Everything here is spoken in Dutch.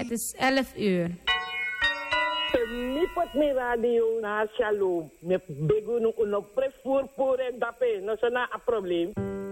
Het is 11 uur. Mi pot mi radio na shalom. Me begu no prefor por en dape. No sana a probleem.